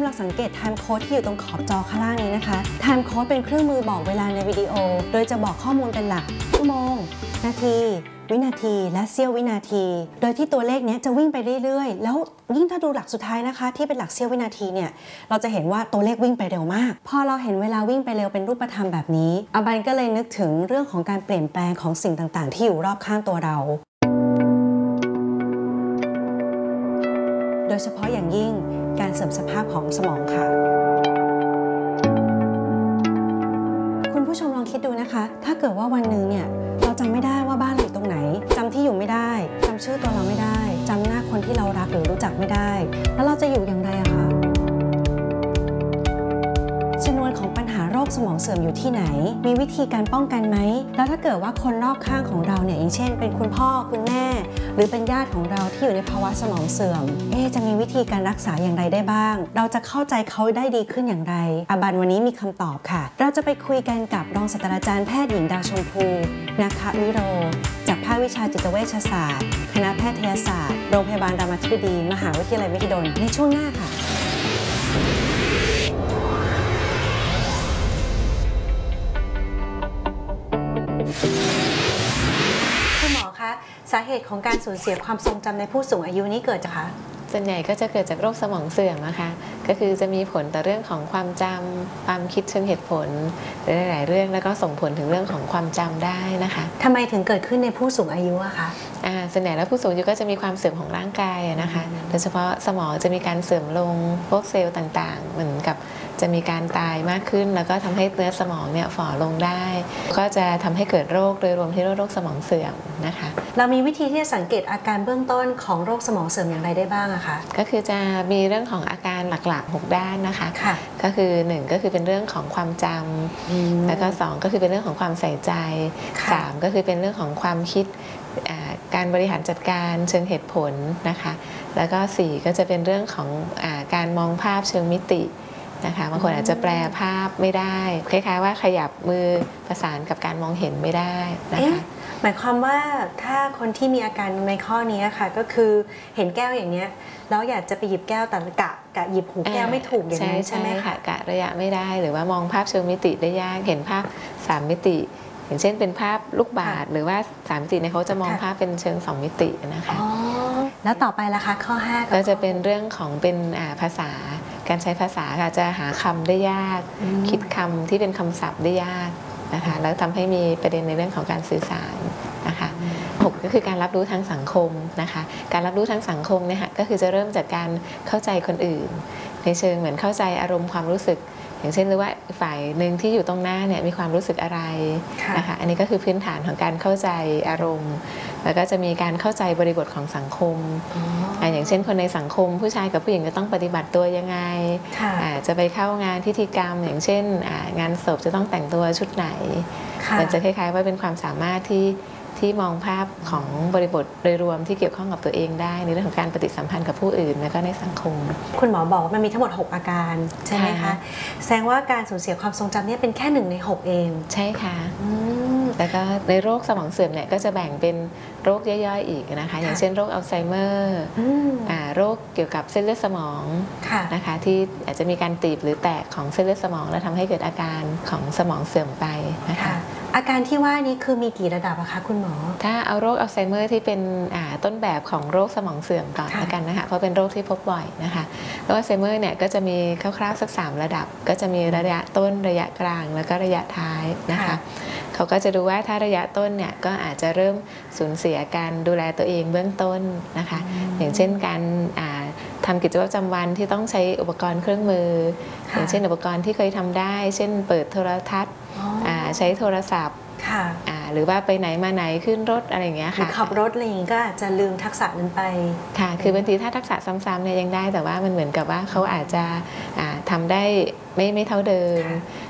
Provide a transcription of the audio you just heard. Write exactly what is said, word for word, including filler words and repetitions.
เราสังเกต time code ที่อยู่ตรงขอบจอข้างล่างนี้นะคะ time code เป็นเครื่องมือบอกเวลาในวิดีโอโดยจะบอกข้อมูลเป็นหลักชั่วโมงนาทีวินาทีและเสี้ยววินาทีโดยที่ตัวเลขนี้จะวิ่งไปเรื่อยๆแล้วยิ่งถ้าดูหลักสุดท้ายนะคะที่เป็นหลักเสี้ยววินาทีเนี่ยเราจะเห็นว่าตัวเลขวิ่งไปเร็วมากพอเราเห็นเวลาวิ่งไปเร็วเป็นรูปธรรมแบบนี้อบันก็เลยนึกถึงเรื่องของการเปลี่ยนแปลงของสิ่งต่างๆที่อยู่รอบข้างตัวเราโดยเฉพาะอย่างยิ่งการเสื่อมสภาพของสมองค่ะคุณผู้ชมลองคิดดูนะคะถ้าเกิดว่าวันหนึ่งเนี่ยเราจำไม่ได้ว่าบ้านเราอยู่ตรงไหนจำที่อยู่ไม่ได้จำชื่อตัวเราไม่ได้จำหน้าคนที่เรารักหรือรู้จักไม่ได้แล้วเราจะอยู่อย่างไรอะคะชนวนของปัญหาโรคสมองเสื่อมอยู่ที่ไหนมีวิธีการป้องกันไหมแล้วถ้าเกิดว่าคนรอบข้างของเราเนี่ยอย่างเช่นเป็นคุณพ่อคุณแม่หรือเป็นญาติของเราที่อยู่ในภาวะสมองเสื่อมเอ๊ะจะมีวิธีการรักษาอย่างไรได้บ้างเราจะเข้าใจเขาได้ดีขึ้นอย่างไรอาบันวันนี้มีคำตอบค่ะเราจะไปคุยกันกับรองศาสตราจารย์แพทย์หญิงดาวชมพูนาควิโรจากภาควิชาจิตเวชศาสตร์คณะแพทยศาสตร์โรงพยาบาลรามาธิบดีมหาวิทยาลัยมหิดลในช่วงหน้าค่ะคุณหมอคะสาเหตุของการสูญเสียความทรงจำในผู้สูงอายุนี้เกิดจากคะส่วนใหญ่ก็จะเกิดจากโรคสมองเสื่อมนะคะก็คือจะมีผลต่อเรื่องของความจำความคิดเชิงเหตุผลหลายๆเรื่องแล้วก็ส่งผลถึงเรื่องของความจำได้นะคะทำไมถึงเกิดขึ้นในผู้สูงอายุอะคะอ่าส่วนใหญ่แล้วผู้สูงอายุก็จะมีความเสื่อมของร่างกายนะคะโดยเฉพาะสมองจะมีการเสื่อมลงพวกเซลล์ต่างๆเหมือนกับจะมีการตายมากขึ้นแล้วก็ทำให้เนื้อสมองเนี่ยฝ่อลงได้ก็จะทำให้เกิดโรคโดยรวมที่เรียกว่าโรคสมองเสื่อมนะคะเรามีวิธีที่จะสังเกตอาการเบื้องต้นของโรคสมองเสื่อมอย่างไรได้บ้างอะคะก็คือจะมีเรื่องของอาการหลักๆหกด้านนะคะค่ะก็คือหนึ่งก็คือเป็นเรื่องของความจำแล้วก็สองก็คือเป็นเรื่องของความใส่ใจสามก็คือเป็นเรื่องของความคิดการบริหารจัดการเชิงเหตุผลนะคะแล้วก็สี่ก็จะเป็นเรื่องของการมองภาพเชิงมิตินะคะบางคนอาจจะแปลภาพไม่ได้คล้ายๆว่าขยับมือประสานกับการมองเห็นไม่ได้นะคะหมายความว่าถ้าคนที่มีอาการในข้อนี้ค่ะก็คือเห็นแก้วอย่างเนี้ยแล้วอยากจะไปหยิบแก้วแต่กะกะหยิบหูแก้วไม่ถูกอย่างนั้นใช่ไหมคะกะระยะไม่ได้หรือว่ามองภาพเชิงมิติได้ยากเห็นภาพสามมิติอย่างเช่นเป็นภาพลูกบาศก์หรือว่าสามมิติเนี่ยเขาจะมองภาพเป็นเชิงสองมิตินะคะแล้วต่อไปล่ะคะข้อห้าก็จะเป็นเรื่องของเป็นภาษาการใช้ภาษาค่ะจะหาคำได้ยากคิดคำที่เป็นคำศัพท์ได้ยากนะคะแล้วทำให้มีประเด็นในเรื่องของการสื่อสารนะคะหกก็คือการรับรู้ทางสังคมนะคะการรับรู้ทางสังคมเนี่ยก็คือจะเริ่มจากการเข้าใจคนอื่นในเชิงเหมือนเข้าใจอารมณ์ความรู้สึกอย่างเช่นหรือว่าฝ่ายหนึ่งที่อยู่ตรงหน้าเนี่ยมีความรู้สึกอะไรนะคะอันนี้ก็คือพื้นฐานของการเข้าใจอารมณ์แล้วก็จะมีการเข้าใจบริบทของสังคม อ, อย่างเช่นคนในสังคมผู้ชายกับผู้หญิงจะต้องปฏิบัติตัวยังไงจะไปเข้างานพิธีกรรมอย่างเช่นงานศพจะต้องแต่งตัวชุดไหนมันจะคล้ายๆว่าเป็นความสามารถที่ที่มองภาพของบริบทโดยรวมที่เกี่ยวข้องกับตัวเองได้ในเรื่องของการปฏิสัมพันธ์กับผู้อื่นและก็ในสังคมคุณหมอบอกว่ามันมีทั้งหมดหกอาการใช่ไหมคะแสดงว่าการสูญเสียความทรงจำเนี่ยเป็นแค่หนึ่งในหกเองใช่ค่ะแล้วก็ในโรคสมองเสื่อมเนี่ยก็จะแบ่งเป็นโรคย่อยๆอีกนะคะอย่างเช่นโรคอัลไซเมอร์โรคเกี่ยวกับเส้นเลือดสมองนะคะที่อาจจะมีการตีบหรือแตกของเส้นเลือดสมองและทำให้เกิดอาการของสมองเสื่อมไปนะคะอาการที่ว่านี้คือมีกี่ระดับอะคะคุณหมอถ้าเอาโรคอัลไซเมอร์ที่เป็นต้นแบบของโรคสมองเสื่อมก่อนละกันนะคะเพราะเป็นโรคที่พบบ่อยนะคะโรคอัลไซเมอร์เนี่ยก็จะมีคร่าวๆสักสามระดับก็จะมีระยะต้นระยะกลางแล้วก็ระยะท้ายนะคะเขาก็จะดูว่าถ้าระยะต้นเนี่ยก็อาจจะเริ่มสูญเสียการดูแลตัวเองเบื้องต้นนะคะอย่างเช่นการทำกิจวัตรประจำวันที่ต้องใช้อุปกรณ์เครื่องมืออย่างเช่นอุปกรณ์ที่เคยทำได้เช่นเปิดโทรทัศน์ใช้โทรศัพท์หรือว่าไปไหนมาไหนขึ้นรถอะไรอย่างเงี้ยค่ะขับรถอะไรอย่างงี้ก็อาจจะลืมทักษะนั้นไปค่ะคือบางทีถ้าทักษะซ้ำๆเนี่ยยังได้แต่ว่ามันเหมือนกับว่าเขาอาจจะทำได้ไม่ไม่เท่าเดิม